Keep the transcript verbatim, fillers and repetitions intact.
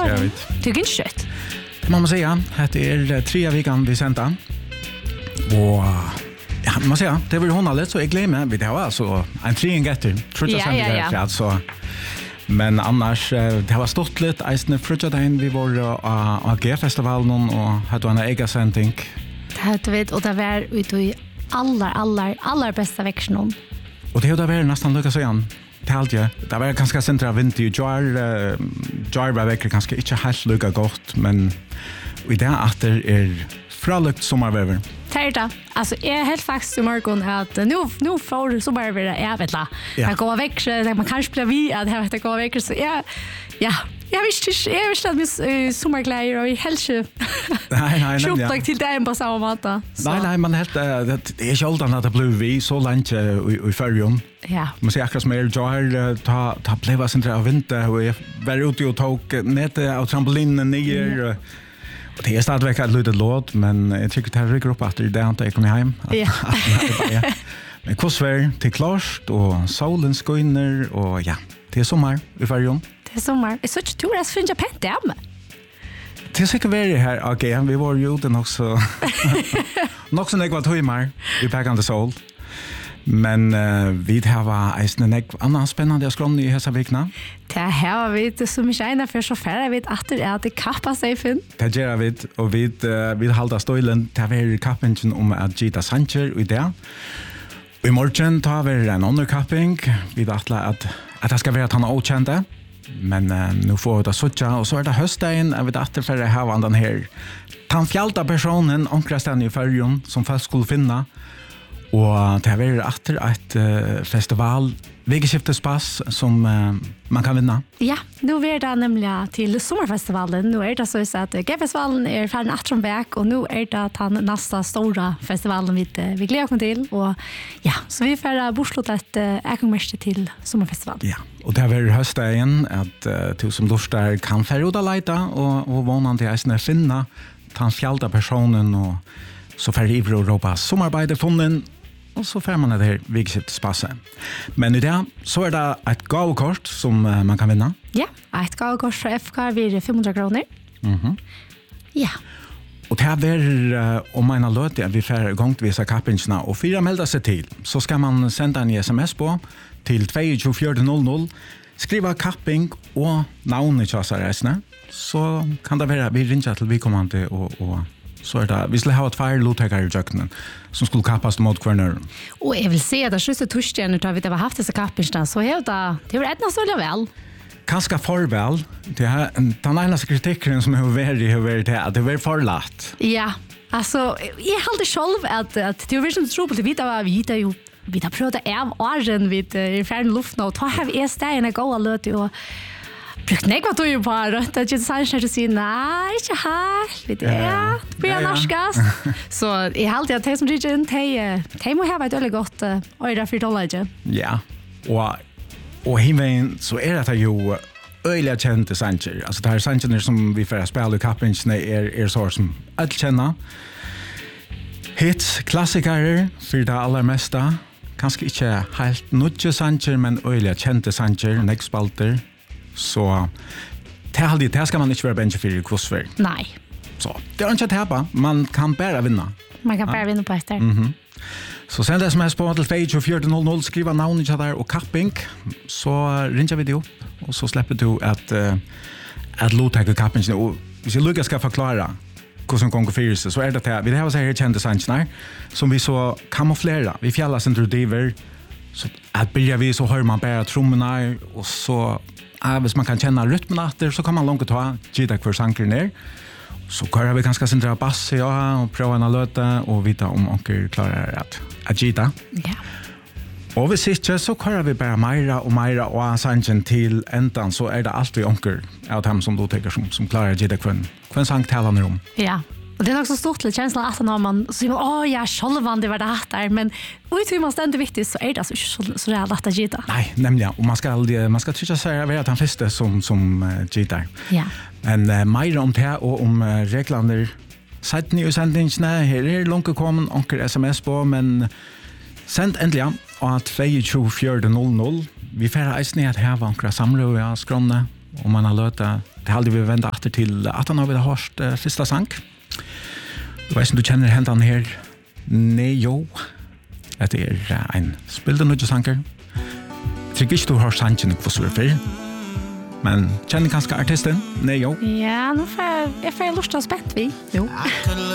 jag vet. Tycker inte kött. Man måste säga, det är tre veckor vi sända. Och ja, man säger, det var honarligt så jag glömmer vi det var alltså en treing efter. Tror jag Ja, ja, ja. alltså. Men annars det var stått lite Eisne Frutjadein vi var av G-festivalen och hade en egen sändning. Det vet och det var ute i alla alla alla bästa växeln. Och det har varit nästan lyckas igen. Det allt jag. Det var ganska centra vinter ju jar jar var verkligen ganska inte helt lycka gott men i det att det är fröligt sommarväder. Tärta. Alltså är helt faktiskt i morgon att nu nu får sommarväder är vet la. Jag går väck man kanske blir vi att det går väck så ja. Ja. Jag visste inte, jag visste att min sommarkläder och i hälsa. Nej, nej, nej. Köplag till dig på samma måte. Nej, nej, man helt det är ju alltid att det blir vi så långt i färjan. Ja. Man ser akkurat som är jar ta ta blev sen av vinter och jag var ute och tog nere av trampolinen ner. Och det är stadigväck ett litet låt, men jag tycker det här rycker upp att det är inte jag kommer hem. Ja. Men kostvär till klart och solen skiner och ja, det är sommar i färjan. Det är sommar. Jag såg tur att finna pent där. Det är säkert väl här, okej, vi var ju ute också. Nog så nekva timmar i Päkande Sol. Men uh, vi har en nekva annan spännande skrån i hessa vikna. Det här vi det som är ena för så färre vet att det är det kappa sig fin. Det gör vi och vi uh, vi håller stolen till ver kappen om att Gita Sanchez i det. I morgon tar vi en underkapping. Vi dattla att att det ska vara att han är okända. Men uh, nu får vi det sucha och så är det höstdagen. Jag vet att det för det här var den här tan fjälta personen omkring i färjan som fast skulle finna. Och det är efter ett uh, festival vägskiftespass som uh, man kan vinna. Ja, nu är det nämligen till sommarfestivalen. Nu är det så att G-festivalen är färdig att back och nu är det att han nästa stora festivalen vi vi gläder oss till och ja, så vi får borslåt ett ägomärke till sommarfestival. Ja, och det är höstdagen att uh, du som lustar kan färda lite och och vanande är finna tan fjälta personen och så för i Europa sommararbete funnen och så får man det här vägskiftespasset. Men i det så är det ett gavekort som uh, man kan vinna. Ja, ett gavekort från F K vid femhundra kronor. Mhm. Ja. Och det här är uh, om man har låtit att vi får igång till vissa kappingsna och fyra melda sig till så ska man sända en sms på till två fyra noll noll skriva kapping och navnet till oss resne så kan det vara vi ringer till vi kommande och, och så är det vi skulle ha ett fire lotägare i jöknen som skulle kappas mot kvarnör. Och jag vill se att det är så torsdagen när vi har haft dessa kappingsna så är det det var ett så väl. Kanske för väl. Det är den ena kritiken som har varit har varit det att det var för lätt. Ja, alltså jag hade själv att att det var så trubbel det vita var vita ju vi har prövat av åren vid i fjärran luften och ta har vi stegen att gå allt och brukt nek vad du ju bara det är ju så att säga nej inte här vid det vi är norskas så i allt jag tar som region te te må ha ett väldigt gott och därför dollar. Ja. Och och himmen så är det ju öliga kända Sanchez. Alltså det här Sanchez som vi får spela i kappingen är är så som att känna. Hits, klassiker för det allra mesta. Kanske inte helt nutje Sanchez men öliga kända Sanchez, next spalter. Så det här det ska man inte vara bench för i kursfär. Nej. Så det är inte att täpa, man kan bara vinna. Man kan bara vinna på efter. Mhm. Så send sms på till två fyra noll noll skriva namnet där och kapping så ringer vi det upp och så släpper du att uh, att låta kappingen och hvis jag Lucas ska förklara hur som konkurrerar så är det här vi det har så här kända sancnar som vi så kamouflera. Vi fjällas inte driver så att börjar vi så hör man bara trummorna och så ja, hvis man kan känna rytmen efter så kan man långt ta gita för sanker ner. Så kör vi ganska centrala bass ja och prova en låta och vita om onkel klarar att agita. Ja. Och vi sitter så kör vi bara Myra och Myra och Sanchen till ändan så är det allt vi onkel av dem som då tycker som som klarar agita kvän. Kvän sang talar om. Ja. Och det är också stort till känslan att när man så man åh jag självan det var det här men oj hur man ständigt viktigt så är det så så så där att agita. Nej, nämligen och man ska man ska trycka sig att han första som som uh, gitar. Ja. Men uh, mer om det och om uh, regler sätt ni sändningarna här är långt kommen onkel sms på men send äntligen att två fyra noll noll vi får isen att här vankra samråd ja skrona om man har låta det hade vi vända efter till att han har vi hört uh, första sang. Du vet inte du känner händan här. Nej jo. Det är uh, en spelade nu sanger. Tycker inte du har sanchen för så för. Men känner kanske artisten? Nej jo. Ja, nu får jag får lust att spett vi. Jo.